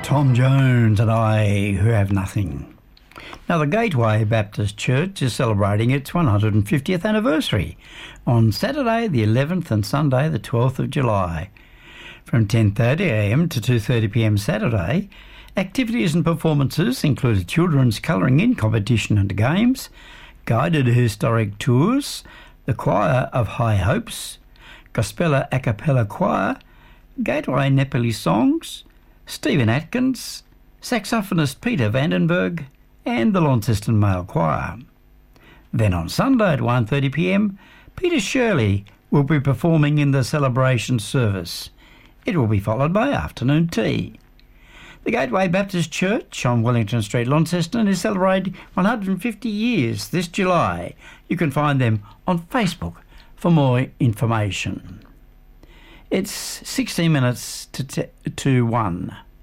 Tom Jones and I Who Have Nothing. Now, the Gateway Baptist Church is celebrating its 150th anniversary on Saturday the 11th and Sunday the 12th of July. From 10:30am to 2:30pm Saturday, activities and performances include a children's colouring-in competition and games, guided historic tours, the Choir of High Hopes, Gospela a cappella choir, Gateway Nepali songs, Stephen Atkins, saxophonist Peter Vandenberg, and the Launceston Male Choir. Then on Sunday at 1:30pm, Peter Shirley will be performing in the celebration service. It will be followed by afternoon tea. The Gateway Baptist Church on Wellington Street, Launceston, is celebrating 150 years this July. You can find them on Facebook for more information. It's 16 minutes to 1.